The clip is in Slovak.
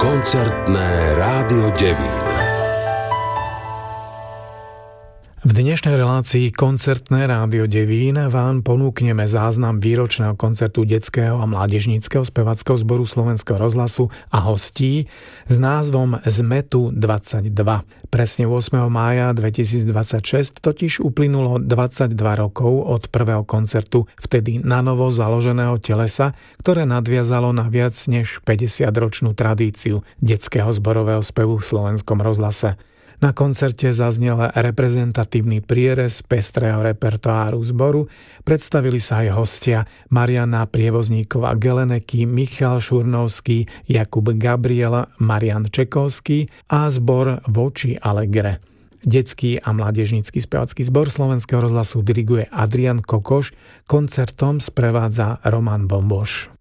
Koncertné rádio Devín. V dnešnej relácii Koncertné rádio Devín vám ponúkneme záznam výročného koncertu detského a mládežníckeho speváckeho zboru Slovenského rozhlasu a hostí s názvom Zmetu 22. Presne 8. mája 2026 totiž uplynulo 22 rokov od prvého koncertu vtedy nanovo založeného Telesa, ktoré nadviazalo na viac než 50-ročnú tradíciu detského zborového spevu v Slovenskom rozhlase. Na koncerte zaznel reprezentatívny prierez pestrého repertoáru zboru, predstavili sa aj hostia Mariana Prievozníková Geleneky, Michal Šurnovský, Jakub Gabriel, Marian Čekovský a zbor Voči Allegre. Detský a mládežnícky spevácky zbor Slovenského rozhlasu diriguje Adrian Kokoš, koncertom sprevádza Roman Bomboš.